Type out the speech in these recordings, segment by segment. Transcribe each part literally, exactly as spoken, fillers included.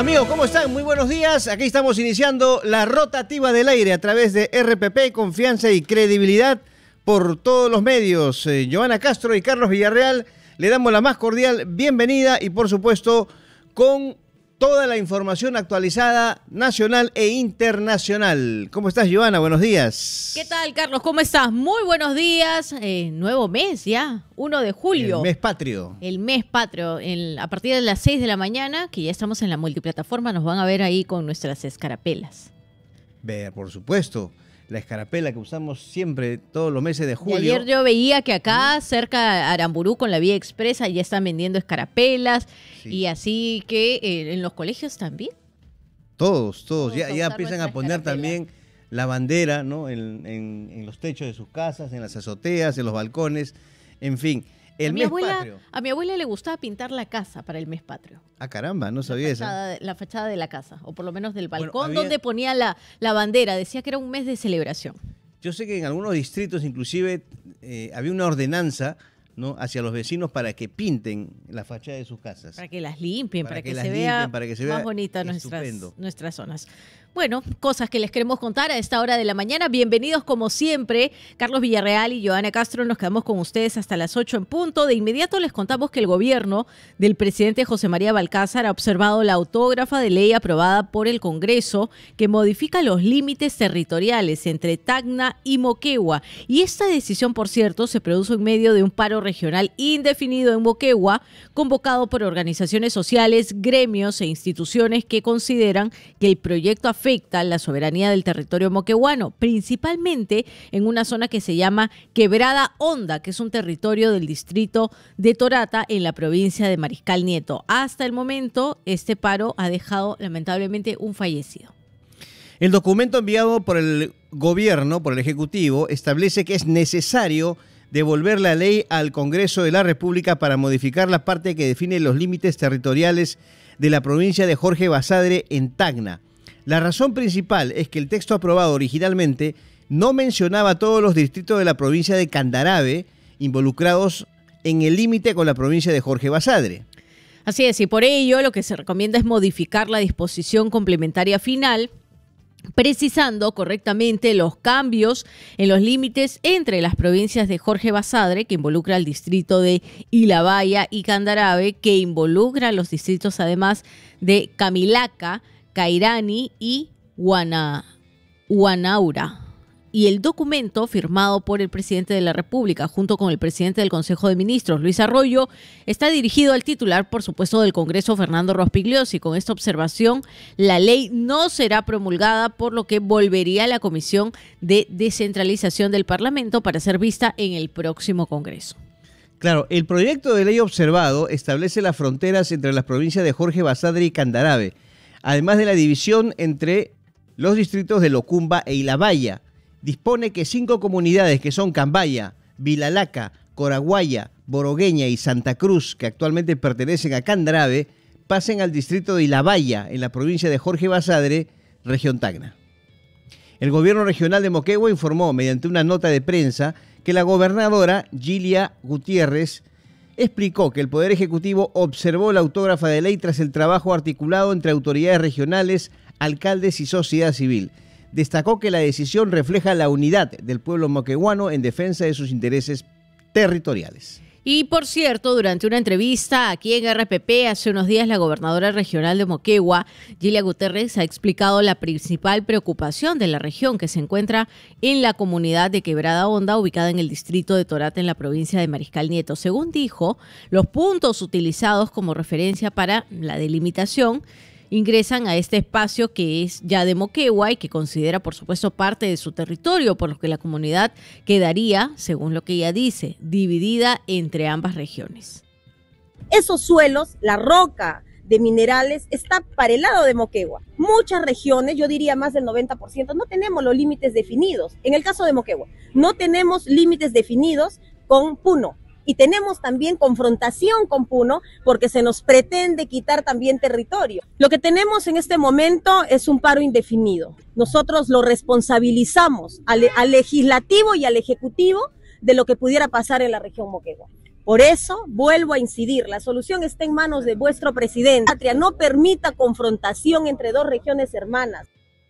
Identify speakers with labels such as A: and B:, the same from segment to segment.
A: Amigos, ¿cómo están? Muy buenos días. Aquí estamos iniciando la rotativa del aire a través de R P P, confianza y credibilidad por todos los medios. Eh, Joana Castro y Carlos Villarreal, le damos la más cordial bienvenida y por supuesto con toda la información actualizada nacional e internacional. ¿Cómo estás, Joana? Buenos días.
B: ¿Qué tal, Carlos? ¿Cómo estás? Muy buenos días. Eh, nuevo mes ya, uno de julio.
A: El mes patrio.
B: El mes patrio. El, a partir de las seis de la mañana, que ya estamos en la multiplataforma, nos van a ver ahí con nuestras escarapelas.
A: Ver, por supuesto. La escarapela que usamos siempre todos los meses de julio.
B: Y ayer yo veía que acá, cerca de Aramburú, con la vía expresa, ya están vendiendo escarapelas. Sí. Y así que eh, en los colegios también.
A: Todos, todos. todos ya ya empiezan a poner también la bandera, ¿no? En, en, en los techos de sus casas, en las azoteas, en los balcones, en fin. El
B: a, mi
A: mes
B: abuela,
A: patrio.
B: a mi abuela le gustaba pintar la casa para el mes patrio.
A: Ah, caramba, no sabía eso.
B: La fachada de la casa, o por lo menos del balcón, bueno, había... donde ponía la, la bandera. Decía que era un mes de celebración.
A: Yo sé que en algunos distritos inclusive eh, había una ordenanza, ¿no?, hacia los vecinos para que pinten la fachada de sus casas.
B: Para que las limpien, para, para, que, que, se
A: limpien,
B: vea
A: para que se vea
B: más bonitas nuestras, nuestras zonas. Bueno, cosas que les queremos contar a esta hora de la mañana. Bienvenidos como siempre. Carlos Villarreal y Joana Castro nos quedamos con ustedes hasta las ocho en punto. De inmediato les contamos que el gobierno del presidente José María Balcázar ha observado la autógrafa de ley aprobada por el Congreso que modifica los límites territoriales entre Tacna y Moquegua. Y esta decisión, por cierto, se produjo en medio de un paro regional indefinido en Moquegua, convocado por organizaciones sociales, gremios e instituciones que consideran que el proyecto afecta la soberanía del territorio moqueguano, principalmente en una zona que se llama Quebrada Honda, que es un territorio del distrito de Torata en la provincia de Mariscal Nieto. Hasta el momento, este paro ha dejado lamentablemente un fallecido.
A: El documento enviado por el gobierno, por el Ejecutivo, establece que es necesario devolver la ley al Congreso de la República para modificar la parte que define los límites territoriales de la provincia de Jorge Basadre en Tacna. La razón principal es que el texto aprobado originalmente no mencionaba a todos los distritos de la provincia de Candarave involucrados en el límite con la provincia de Jorge Basadre.
B: Así es, y por ello lo que se recomienda es modificar la disposición complementaria final, precisando correctamente los cambios en los límites entre las provincias de Jorge Basadre, que involucra al distrito de Ilabaya, y Candarave, que involucra a los distritos además de Camilaca, Cairani y Huana, Huanaura. Y el documento firmado por el presidente de la República junto con el presidente del Consejo de Ministros, Luis Arroyo, está dirigido al titular, por supuesto, del Congreso, Fernando Rospigliosi. Con esta observación, la ley no será promulgada, por lo que volvería a la Comisión de Descentralización del Parlamento para ser vista en el próximo Congreso.
A: Claro, el proyecto de ley observado establece las fronteras entre las provincias de Jorge Basadre y Candarave, además de la división entre los distritos de Locumba e Ilabaya. Dispone que cinco comunidades que son Cambaya, Vilalaca, Coraguaya, Borogueña y Santa Cruz, que actualmente pertenecen a Candarave, pasen al distrito de Ilabaya, en la provincia de Jorge Basadre, región Tacna. El gobierno regional de Moquegua informó mediante una nota de prensa que la gobernadora Gilia Gutiérrez explicó que el Poder Ejecutivo observó la autógrafa de ley tras el trabajo articulado entre autoridades regionales, alcaldes y sociedad civil. Destacó que la decisión refleja la unidad del pueblo moqueguano en defensa de sus intereses territoriales.
B: Y por cierto, durante una entrevista aquí en R P P hace unos días, la gobernadora regional de Moquegua, Gilia Gutiérrez, ha explicado la principal preocupación de la región, que se encuentra en la comunidad de Quebrada Honda, ubicada en el distrito de Torata, en la provincia de Mariscal Nieto. Según dijo, los puntos utilizados como referencia para la delimitación ingresan a este espacio que es ya de Moquegua y que considera, por supuesto, parte de su territorio, por lo que la comunidad quedaría, según lo que ella dice, dividida entre ambas regiones.
C: Esos suelos, la roca de minerales, está para el lado de Moquegua. Muchas regiones, yo diría más del noventa por ciento, no tenemos los límites definidos. En el caso de Moquegua, no tenemos límites definidos con Puno. Y tenemos también confrontación con Puno porque se nos pretende quitar también territorio. Lo que tenemos en este momento es un paro indefinido. Nosotros lo responsabilizamos al, al legislativo y al ejecutivo de lo que pudiera pasar en la región Moquegua. Por eso, vuelvo a incidir, la solución está en manos de vuestro presidente. Patria, no permita confrontación entre dos regiones hermanas.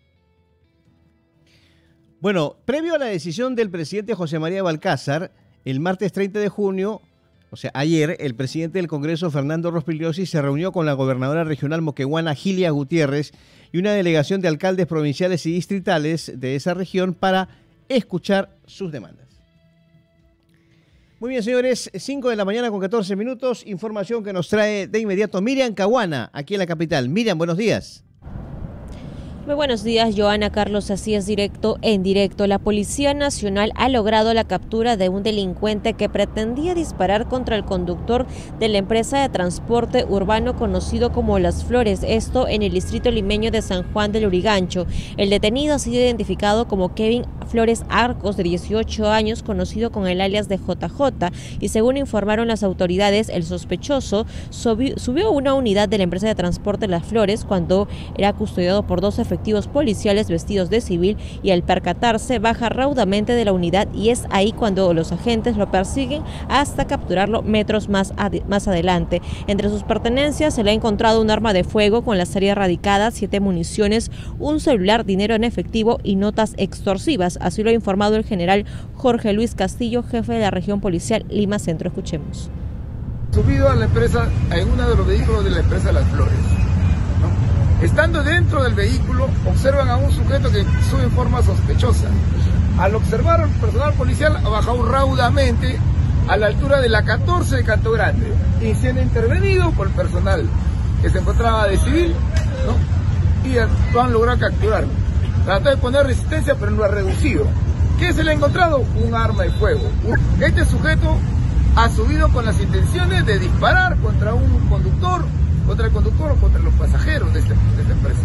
A: Bueno, previo a la decisión del presidente José María Balcázar, el martes treinta de junio, o sea, ayer, el presidente del Congreso, Fernando Rospigliosi, se reunió con la gobernadora regional moqueguana, Gilia Gutiérrez, y una delegación de alcaldes provinciales y distritales de esa región para escuchar sus demandas. Muy bien, señores, cinco de la mañana con catorce minutos, información que nos trae de inmediato Miriam Caguana, aquí en la capital. Miriam, buenos días.
D: Muy buenos días, Joana, Carlos, así es, directo en directo. La Policía Nacional ha logrado la captura de un delincuente que pretendía disparar contra el conductor de la empresa de transporte urbano conocido como Las Flores, esto en el distrito limeño de San Juan del Lurigancho. El detenido ha sido identificado como Kevin Flores Arcos, de dieciocho años, conocido con el alias de J J, y según informaron las autoridades, el sospechoso subió, subió a una unidad de la empresa de transporte Las Flores cuando era custodiado por dos efectivos policiales vestidos de civil, y al percatarse baja raudamente de la unidad, y es ahí cuando los agentes lo persiguen hasta capturarlo metros más, ad más adelante. Entre sus pertenencias se le ha encontrado un arma de fuego con la serie erradicada, siete municiones, un celular, dinero en efectivo y notas extorsivas. Así lo ha informado el general Jorge Luis Castillo, jefe de la región policial Lima Centro. Escuchemos.
E: Subido a la empresa, en uno de los vehículos de la empresa Las Flores. Estando dentro del vehículo, observan a un sujeto que sube en forma sospechosa. Al observar al personal policial, ha bajado raudamente a la altura de la catorce de Canto Grande, y siendo intervenido por el personal que se encontraba de civil, ¿no? Y lo han logrado capturar. Trató de poner resistencia, pero no ha reducido. ¿Qué se le ha encontrado? Un arma de fuego. Este sujeto ha subido con las intenciones de disparar contra un conductor, contra el conductor o contra los pasajeros de, este, de esta empresa.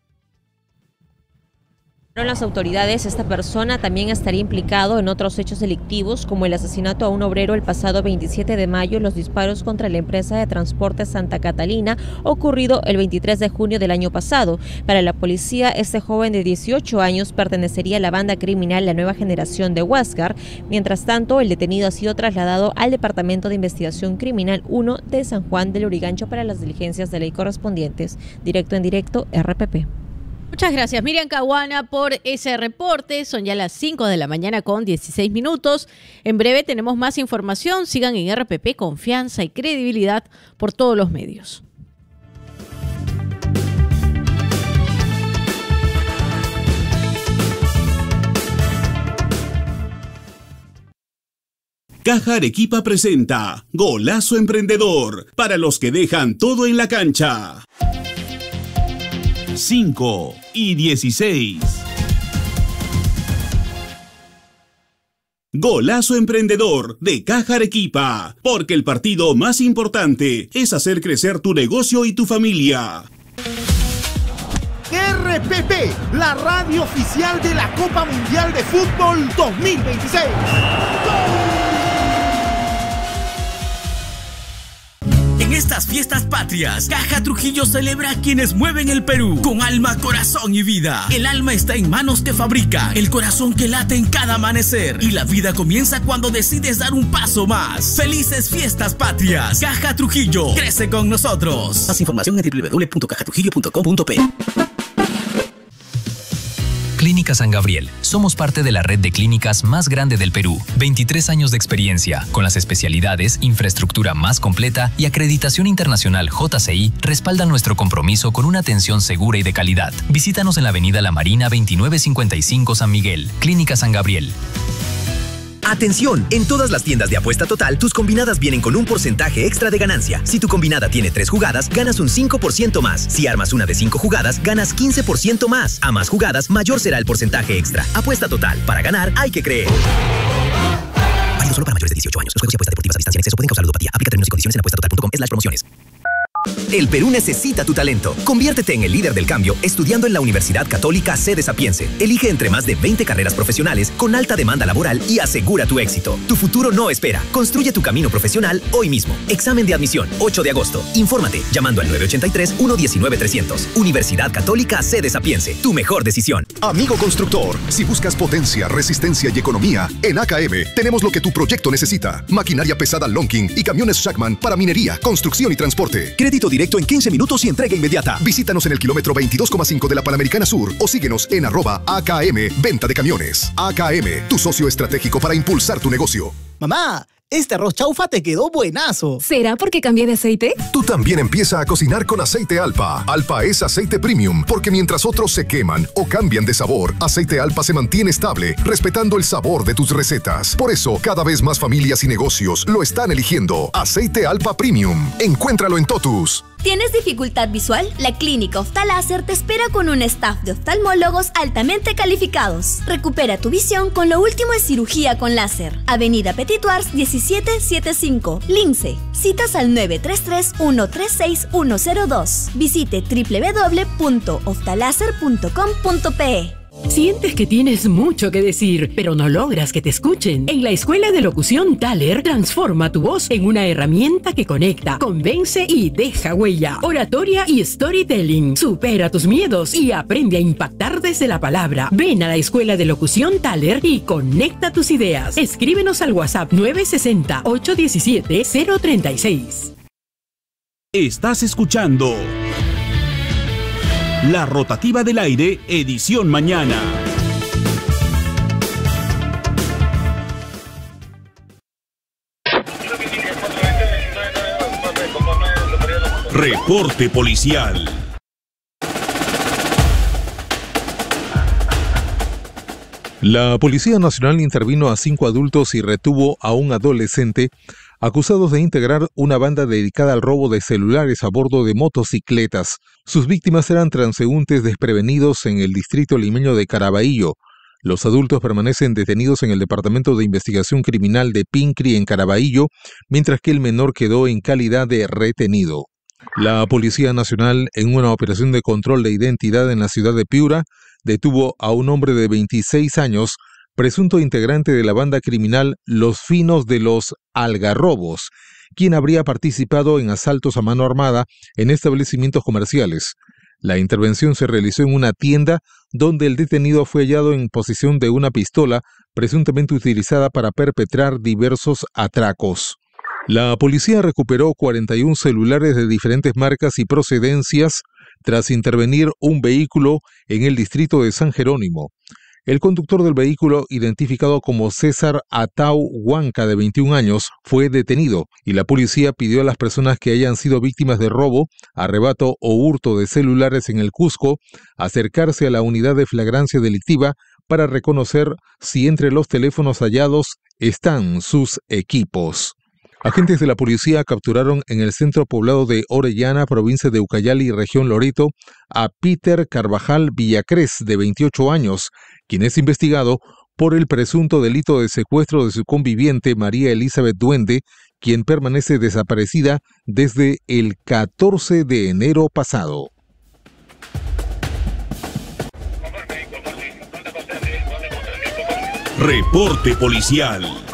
D: Según las autoridades, esta persona también estaría implicado en otros hechos delictivos, como el asesinato a un obrero el pasado veintisiete de mayo, los disparos contra la empresa de transporte Santa Catalina, ocurrido el veintitrés de junio del año pasado. Para la policía, este joven de dieciocho años pertenecería a la banda criminal La Nueva Generación de Huáscar. Mientras tanto, el detenido ha sido trasladado al Departamento de Investigación Criminal uno de San Juan del Lurigancho para las diligencias de ley correspondientes. Directo en directo, R P P.
B: Muchas gracias, Miriam Caguana, por ese reporte. Son ya las cinco de la mañana con dieciséis minutos. En breve tenemos más información. Sigan en R P P, confianza y credibilidad por todos los medios.
F: Caja Arequipa presenta Golazo Emprendedor, para los que dejan todo en la cancha. cinco y dieciséis. Golazo Emprendedor de Caja Arequipa, porque el partido más importante es hacer crecer tu negocio y tu familia.
G: R P P, la radio oficial de la Copa Mundial de Fútbol dos mil veintiséis.
H: En estas fiestas patrias, Caja Trujillo celebra a quienes mueven el Perú con alma, corazón y vida. El alma está en manos que fabrican, el corazón que late en cada amanecer, y la vida comienza cuando decides dar un paso más. Felices fiestas patrias. Caja Trujillo, crece con nosotros. Más información en w w w punto caja trujillo punto com punto p.
I: Clínica San Gabriel. Somos parte de la red de clínicas más grande del Perú. veintitrés años de experiencia, con las especialidades, infraestructura más completa y acreditación internacional J C I respaldan nuestro compromiso con una atención segura y de calidad. Visítanos en la avenida La Marina veintinueve cincuenta y cinco San Miguel. Clínica San Gabriel.
J: Atención, en todas las tiendas de apuesta total, tus combinadas vienen con un porcentaje extra de ganancia. Si tu combinada tiene tres jugadas, ganas un cinco por ciento más. Si armas una de cinco jugadas, ganas quince por ciento más. A más jugadas, mayor será el porcentaje extra. Apuesta total. Para ganar, hay que creer. Válido solo para mayores de dieciocho años. Los juegos y apuestas deportivas a distancia en exceso pueden causar ludopatía. Aplica términos y condiciones en apuesta total punto com slash promociones. El Perú necesita tu talento. Conviértete en el líder del cambio estudiando en la Universidad Católica C de Sapiense. Elige entre más de veinte carreras profesionales con alta demanda laboral y asegura tu éxito. Tu futuro no espera. Construye tu camino profesional hoy mismo. Examen de admisión, ocho de agosto. Infórmate llamando al nueve ochenta y tres, uno diecinueve, trescientos. Universidad Católica C de Sapiense. Tu mejor decisión.
K: Amigo constructor, si buscas potencia, resistencia y economía, en A K M tenemos lo que tu proyecto necesita. Maquinaria pesada Lonking y camiones Shackman para minería, construcción y transporte. Crédito directo en quince minutos y entrega inmediata. Visítanos en el kilómetro veintidós coma cinco de la Panamericana Sur o síguenos en arroba A K M Venta de Camiones. A K M, tu socio estratégico para impulsar tu negocio.
L: Mamá, este arroz chaufa te quedó buenazo.
M: ¿Será porque cambié de aceite?
K: Tú también empieza a cocinar con aceite Alpa. Alpa es aceite premium, porque mientras otros se queman o cambian de sabor, aceite Alpa se mantiene estable, respetando el sabor de tus recetas. Por eso, cada vez más familias y negocios lo están eligiendo. Aceite Alpa Premium. Encuéntralo en Totus.
N: ¿Tienes dificultad visual? La Clínica Oftaláser te espera con un staff de oftalmólogos altamente calificados. Recupera tu visión con lo último en cirugía con láser. Avenida Petituars diecisiete setenta y cinco, Lince. Citas al nueve tres tres, uno tres seis, uno cero dos. Visite doble u doble u doble u punto oftaláser punto com punto pe.
O: Sientes que tienes mucho que decir, pero no logras que te escuchen. En la Escuela de Locución Thaler, transforma tu voz en una herramienta que conecta, convence y deja huella. Oratoria y storytelling. Supera tus miedos y aprende a impactar desde la palabra. Ven a la Escuela de Locución Thaler y conecta tus ideas. Escríbenos al WhatsApp nueve seis cero, ocho uno siete, cero tres seis.
F: Estás escuchando La Rotativa del Aire, edición mañana. Reporte policial.
P: La Policía Nacional intervino a cinco adultos y retuvo a un adolescente acusados de integrar una banda dedicada al robo de celulares a bordo de motocicletas. Sus víctimas eran transeúntes desprevenidos en el distrito limeño de Caraballo. Los adultos permanecen detenidos en el Departamento de Investigación Criminal de Pincri en Caraballo, mientras que el menor quedó en calidad de retenido. La Policía Nacional, en una operación de control de identidad en la ciudad de Piura, detuvo a un hombre de veintiséis años, presunto integrante de la banda criminal Los Finos de los Algarrobos, quien habría participado en asaltos a mano armada en establecimientos comerciales. La intervención se realizó en una tienda donde el detenido fue hallado en posesión de una pistola presuntamente utilizada para perpetrar diversos atracos. La policía recuperó cuarenta y un celulares de diferentes marcas y procedencias tras intervenir un vehículo en el distrito de San Jerónimo. El conductor del vehículo, identificado como César Atau Huanca, de veintiún años, fue detenido y la policía pidió a las personas que hayan sido víctimas de robo, arrebato o hurto de celulares en el Cusco acercarse a la unidad de flagrancia delictiva para reconocer si entre los teléfonos hallados están sus equipos. Agentes de la policía capturaron en el centro poblado de Orellana, provincia de Ucayali, región Loreto, a Peter Carvajal Villacrés, de veintiocho años, quien es investigado por el presunto delito de secuestro de su conviviente María Elizabeth Duende, quien permanece desaparecida desde el catorce de enero pasado.
F: Reporte policial.